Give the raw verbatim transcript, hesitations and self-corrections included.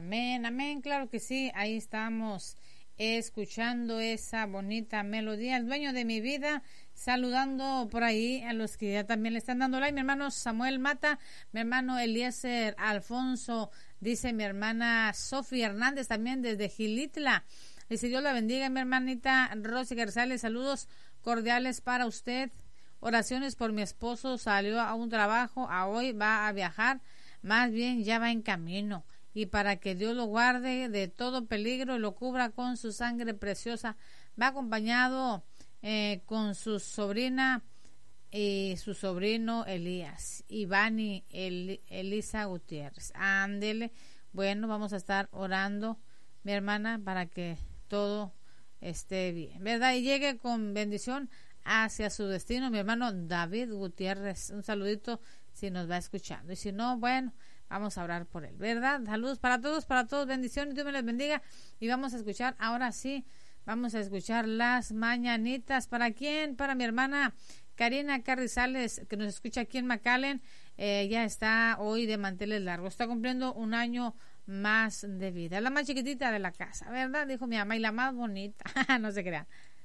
Amén, amén, claro que sí, ahí estamos escuchando esa bonita melodía, el dueño de mi vida, saludando por ahí a los que ya también le están dando like, mi hermano Samuel Mata, mi hermano Eliezer Alfonso, dice mi hermana Sofía Hernández también desde Gilitla, dice Dios la bendiga, mi hermanita Rosy Garzales, saludos cordiales para usted, oraciones por mi esposo, salió a un trabajo, a hoy va a viajar, más bien ya va en camino, y para que Dios lo guarde de todo peligro y lo cubra con su sangre preciosa. Va acompañado eh, con su sobrina y su sobrino Elías, Ivani El, Elisa Gutiérrez. Ándele, bueno, vamos a estar orando, mi hermana, para que todo esté bien, ¿verdad? Y llegue con bendición hacia su destino, mi hermano David Gutiérrez. Un saludito si nos va escuchando. Y si no, bueno, vamos a orar por él, ¿verdad? Saludos para todos, para todos, bendiciones, Dios me les bendiga. Y vamos a escuchar, ahora sí, vamos a escuchar las mañanitas. ¿Para quién? Para mi hermana Karina Carrizales, que nos escucha aquí en McAllen. Eh, ella está hoy de manteles largos, está cumpliendo un año más de vida. La más chiquitita de la casa, ¿verdad? Dijo mi mamá, y la más bonita, no se crean.